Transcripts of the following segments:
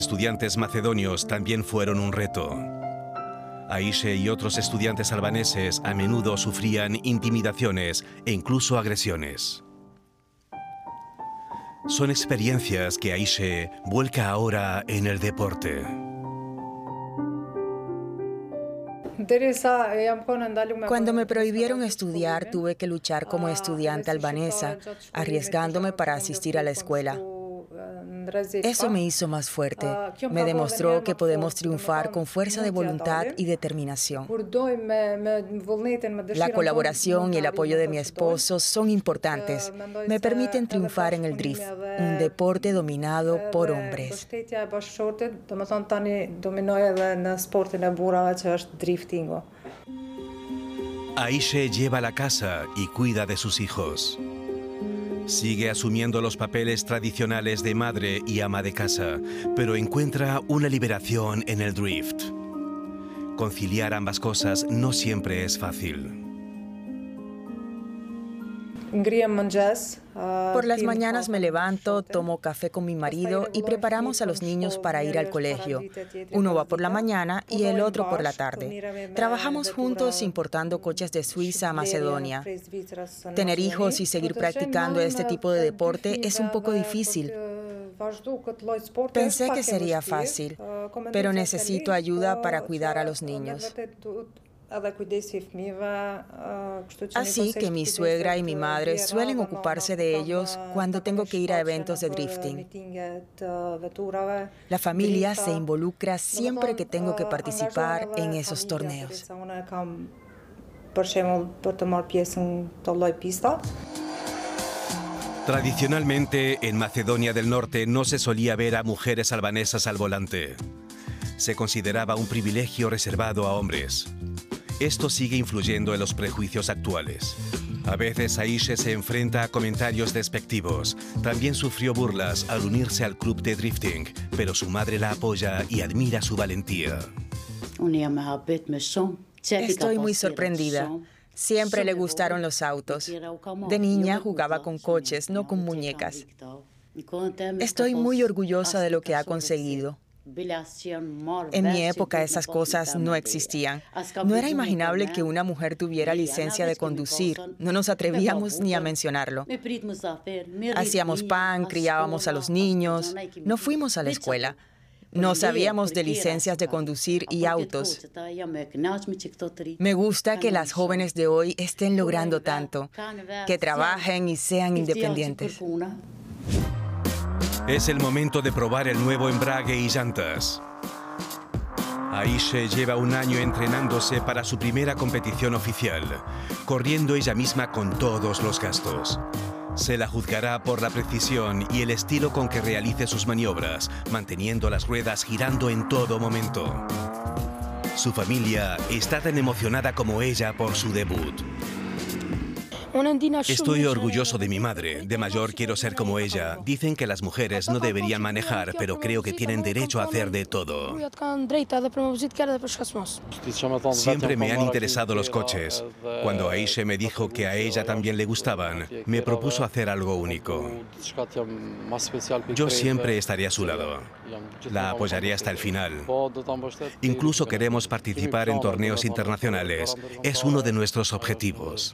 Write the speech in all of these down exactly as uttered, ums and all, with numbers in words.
Estudiantes macedonios también fueron un reto. Aishe y otros estudiantes albaneses a menudo sufrían intimidaciones e incluso agresiones. Son experiencias que Aishe vuelca ahora en el deporte. Cuando me prohibieron estudiar, tuve que luchar como estudiante albanesa, arriesgándome para asistir a la escuela. Eso me hizo más fuerte. Me demostró que podemos triunfar con fuerza de voluntad y determinación. La colaboración y el apoyo de mi esposo son importantes. Me permiten triunfar en el drift, un deporte dominado por hombres. Aishe lleva la casa y cuida de sus hijos. Sigue asumiendo los papeles tradicionales de madre y ama de casa, pero encuentra una liberación en el drift. Conciliar ambas cosas no siempre es fácil. Por las mañanas me levanto, tomo café con mi marido y preparamos a los niños para ir al colegio. Uno va por la mañana y el otro por la tarde. Trabajamos juntos importando coches de Suiza a Macedonia. Tener hijos y seguir practicando este tipo de deporte es un poco difícil. Pensé que sería fácil, pero necesito ayuda para cuidar a los niños. Así que mi suegra y mi madre suelen ocuparse de ellos cuando tengo que ir a eventos de drifting. La familia se involucra siempre que tengo que participar en esos torneos. Tradicionalmente, en Macedonia del Norte no se solía ver a mujeres albanesas al volante. Se consideraba un privilegio reservado a hombres. Esto sigue influyendo en los prejuicios actuales. A veces Aishe se enfrenta a comentarios despectivos. También sufrió burlas al unirse al club de drifting, pero su madre la apoya y admira su valentía. Estoy muy sorprendida. Siempre le gustaron los autos. De niña jugaba con coches, no con muñecas. Estoy muy orgullosa de lo que ha conseguido. En mi época esas cosas no existían. No era imaginable que una mujer tuviera licencia de conducir. No nos atrevíamos ni a mencionarlo. Hacíamos pan, criábamos a los niños. No fuimos a la escuela. No sabíamos de licencias de conducir y autos. Me gusta que las jóvenes de hoy estén logrando tanto, que trabajen y sean independientes. Es el momento de probar el nuevo embrague y llantas. Aishe lleva un año entrenándose para su primera competición oficial, corriendo ella misma con todos los gastos. Se la juzgará por la precisión y el estilo con que realice sus maniobras, manteniendo las ruedas girando en todo momento. Su familia está tan emocionada como ella por su debut. Estoy orgulloso de mi madre. De mayor quiero ser como ella. Dicen que las mujeres no deberían manejar, pero creo que tienen derecho a hacer de todo. Siempre me han interesado los coches. Cuando Aishe me dijo que a ella también le gustaban, me propuso hacer algo único. Yo siempre estaré a su lado. La apoyaré hasta el final. Incluso queremos participar en torneos internacionales. Es uno de nuestros objetivos.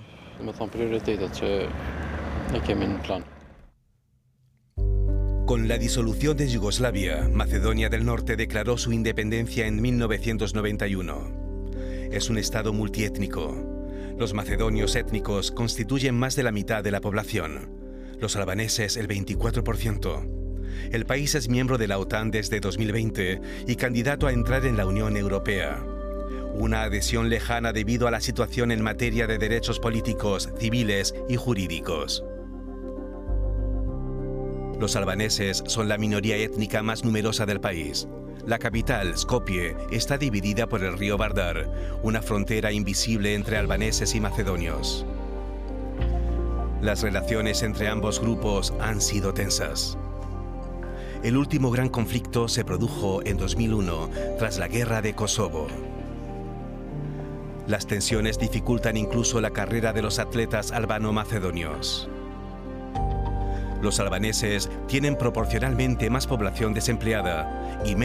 Con la disolución de Yugoslavia, Macedonia del Norte declaró su independencia en mil novecientos noventa y uno. Es un estado multiétnico. Los macedonios étnicos constituyen más de la mitad de la población. Los albaneses el veinticuatro por ciento. El país es miembro de la OTAN desde dos mil veinte y candidato a entrar en la Unión Europea. Una adhesión lejana debido a la situación en materia de derechos políticos, civiles y jurídicos. Los albaneses son la minoría étnica más numerosa del país. La capital, Skopje, está dividida por el río Vardar, una frontera invisible entre albaneses y macedonios. Las relaciones entre ambos grupos han sido tensas. El último gran conflicto se produjo en dos mil uno, tras la guerra de Kosovo. Las tensiones dificultan incluso la carrera de los atletas albano-macedonios. Los albaneses tienen proporcionalmente más población desempleada y menos